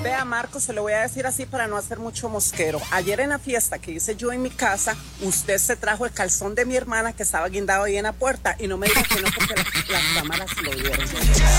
Vea, Marco, se lo voy a decir así para no hacer mucho mosquero. Ayer en la fiesta que hice yo en mi casa, usted se trajo el calzón de mi hermana que estaba guindado ahí en la puerta y no me dijo que no porque las cámaras lo vieron.